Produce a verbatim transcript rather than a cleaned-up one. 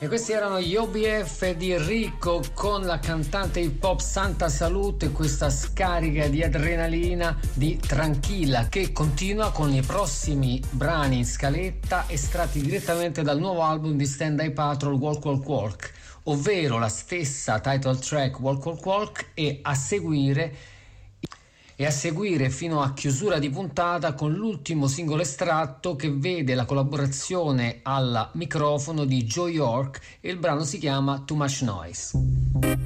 E questi erano gli O B F di Rico con la cantante hip hop Santa Salute e questa scarica di adrenalina di Tranquilla, che continua con i prossimi brani in scaletta estratti direttamente dal nuovo album di Stand Eye Patrol, Walk Walk Walk, ovvero la stessa title track Walk Walk Walk, e a seguire e a seguire fino a chiusura di puntata con l'ultimo singolo estratto, che vede la collaborazione al microfono di Joe York, e il brano si chiama Too Much Noise.